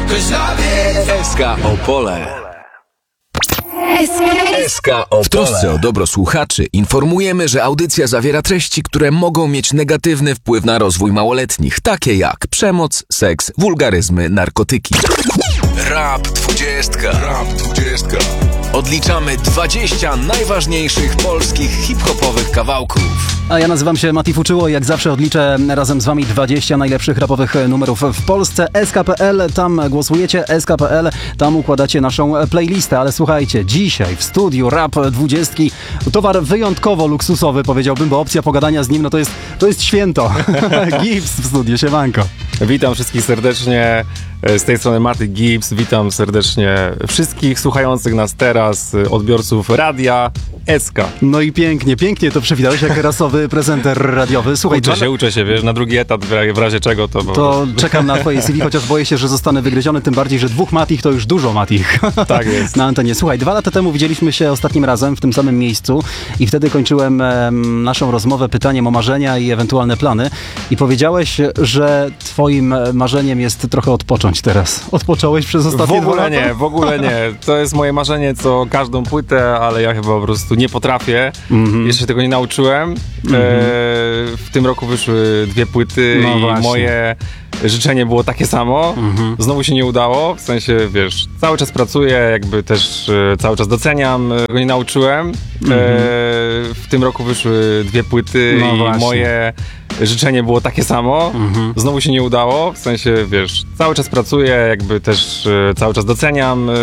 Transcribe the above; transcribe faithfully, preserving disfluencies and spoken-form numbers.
S K Opole. S K Opole. W trosce o dobro słuchaczy informujemy, że audycja zawiera treści, które mogą mieć negatywny wpływ na rozwój małoletnich, takie jak przemoc, seks, wulgaryzmy, narkotyki. Rap dwudziestka. Rap dwudziestka. Odliczamy dwadzieścia najważniejszych polskich hip-hopowych kawałków. A ja nazywam się Mati Fuczyło i jak zawsze odliczę razem z wami dwadzieścia najlepszych rapowych numerów w Polsce. S K kropka P L, tam głosujecie, S K kropka P L, tam układacie naszą playlistę. Ale słuchajcie, dzisiaj w studiu Rap dwudziestki towar wyjątkowo luksusowy, powiedziałbym, bo opcja pogadania z nim, no to jest, to jest święto. Gibbs w studiu, siemanko. Witam wszystkich serdecznie, z tej strony Maty Gibbs, witam serdecznie wszystkich słuchających nas teraz, odbiorców radia S K. No i pięknie, pięknie to przywitałeś jak rasowy prezenter radiowy. Słuchaj, uczę się, uczę się, wiesz, na drugi etat w razie czego to... To czekam na twoje C V, chociaż boję się, że zostanę wygryziony, tym bardziej, że dwóch Matich to już dużo Matich. Tak jest. Na antenie. Słuchaj, dwa lata temu widzieliśmy się ostatnim razem w tym samym miejscu i wtedy kończyłem em, naszą rozmowę pytaniem o marzenia i ewentualne plany i powiedziałeś, że twoim marzeniem jest trochę odpocząć teraz. Odpocząłeś przez ostatnie dwa lata? W ogóle nie, lata? w ogóle nie. To jest moje marzenie, co każdą płytę, ale ja chyba po prostu nie potrafię. Mm-hmm. Jeszcze tego nie nauczyłem. Mm-hmm. E, w tym roku wyszły dwie płyty no i właśnie. Moje życzenie było takie samo. Mm-hmm. Znowu się nie udało. W sensie, wiesz, cały czas pracuję, jakby też e, cały czas doceniam. Tego nie nauczyłem. Mm-hmm. E, w tym roku wyszły dwie płyty no i właśnie. Moje życzenie było takie samo. Mm-hmm. Znowu się nie udało. W sensie, wiesz, cały czas pracuję, jakby też e, cały czas doceniam.